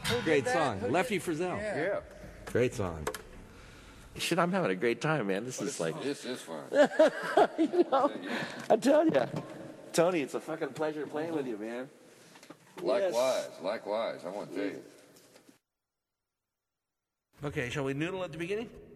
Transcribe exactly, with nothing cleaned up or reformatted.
Great song. Lefty Frizzell. Yeah. Great song. Shit, I'm having a great time, man. This is like, This is fun. you know, I tell you, Tony, it's a fucking pleasure playing with you, man. Likewise, likewise. I want to tell you. Okay, shall we noodle at the beginning?